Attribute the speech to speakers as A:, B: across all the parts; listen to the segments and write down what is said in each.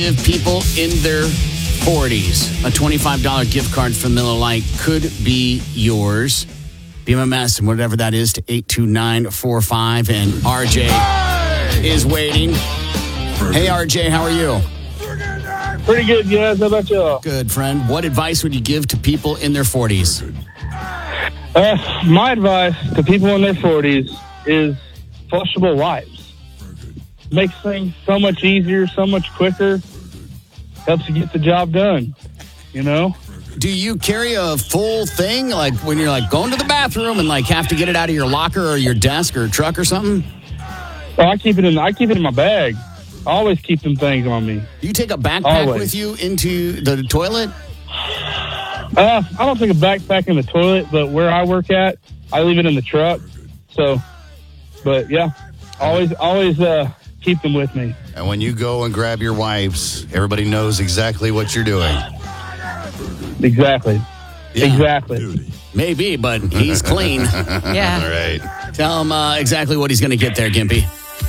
A: Give people in their 40s a $25 gift card from Miller Lite could be yours. BMMS and whatever that is to 82945. And RJ is waiting. Hey, RJ, how are you?
B: Pretty good, guys. How about y'all?
A: Good, friend. What advice would you give to people in their 40s?
B: My advice to people in their 40s is flushable wipes. Makes things so much easier, so much quicker. Helps you get the job done, you know?
A: Do you carry a full thing, like when you're like going to the bathroom and like have to get it out of your locker or your desk or truck or something?
B: Oh, I keep it in my bag. I always keep them things on me.
A: Do you take a backpack with you into the toilet?
B: I don't take a backpack in the toilet, but where I work at, I leave it in the truck. So, but yeah, always keep them with me.
C: And when you go and grab your wipes, everybody knows exactly what you're doing.
B: Exactly.
A: Yeah.
B: Exactly.
A: Maybe, but he's clean.
D: Yeah.
C: All right.
A: Tell him exactly what he's going to get there, Gimpy.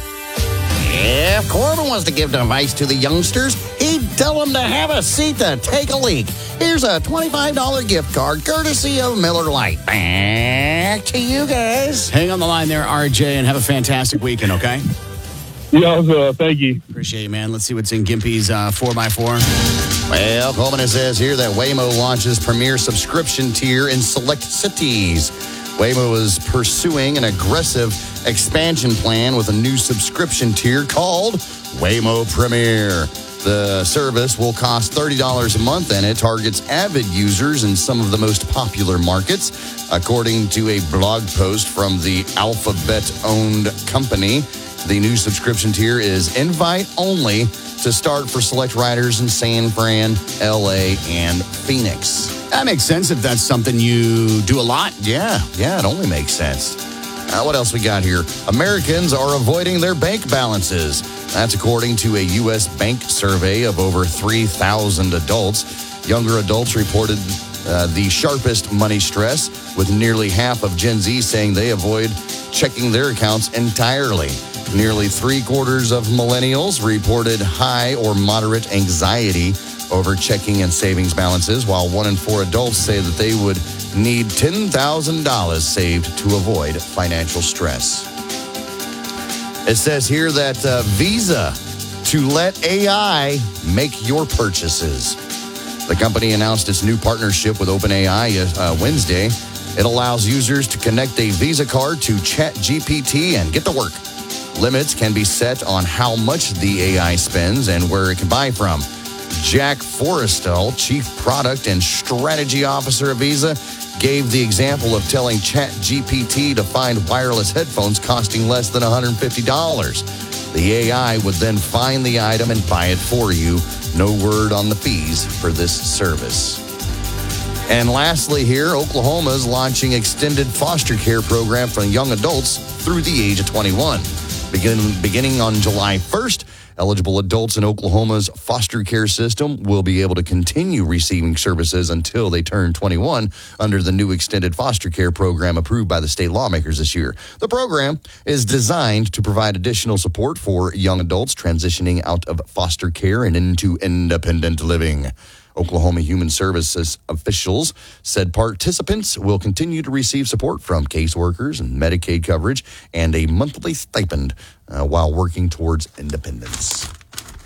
C: If Corbin wants to give advice to the youngsters, he'd tell them to have a seat to take a leak. Here's a $25 gift card, courtesy of Miller Lite. Back to you guys.
A: Hang on the line there, RJ, and have a fantastic weekend, okay?
B: Yeah, thank you.
A: Appreciate it, man. Let's see what's in Gimpy's 4x4.
C: Well, Coleman says here that Waymo launches premier subscription tier in select cities. Waymo is pursuing an aggressive expansion plan with a new subscription tier called Waymo Premier. The service will cost $30 a month, and it targets avid users in some of the most popular markets. According to a blog post from the Alphabet-owned company, the new subscription tier is invite only to start for select riders in San Fran, LA, and Phoenix.
A: That makes sense if that's something you do a lot.
C: Yeah, it only makes sense. What else we got here? Americans are avoiding their bank balances. That's according to a U.S. bank survey of over 3,000 adults. Younger adults reported the sharpest money stress, with nearly half of Gen Z saying they avoid checking their accounts entirely. Nearly 3/4 of millennials reported high or moderate anxiety over checking and savings balances, while 1 in 4 adults say that they would need $10,000 saved to avoid financial stress. It says here that Visa to let AI make your purchases. The company announced its new partnership with OpenAI Wednesday. It allows users to connect a Visa card to ChatGPT and get to work. Limits can be set on how much the AI spends and where it can buy from. Jack Forrestal, Chief Product and Strategy Officer of Visa, gave the example of telling ChatGPT to find wireless headphones costing less than $150. The AI would then find the item and buy it for you. No word on the fees for this service. And lastly here, Oklahoma is launching extended foster care program for young adults through the age of 21. Beginning on July 1st, eligible adults in Oklahoma's foster care system will be able to continue receiving services until they turn 21 under the new extended foster care program approved by the state lawmakers this year. The program is designed to provide additional support for young adults transitioning out of foster care and into independent living. Oklahoma Human Services officials said participants will continue to receive support from caseworkers and Medicaid coverage and a monthly stipend while working towards independence.